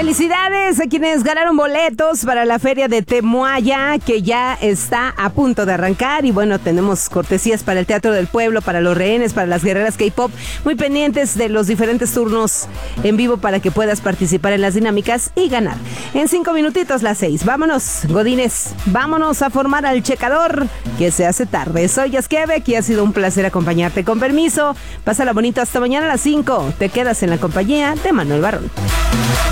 Felicidades a quienes ganaron boletos para la feria de Temuaya, que ya está a punto de arrancar. Y bueno, tenemos cortesías para el Teatro del Pueblo, para los rehenes, para las guerreras K-pop. Muy pendientes de los diferentes turnos en vivo para que puedas participar en las dinámicas y ganar. En 5 minutitos las 6. Vámonos, godines, vámonos a formar al checador, que se hace tarde. Soy Yaskevek y ha sido un placer acompañarte. Con permiso, pásala bonito hasta mañana a las 5. Te quedas en la compañía de Manuel Barrón.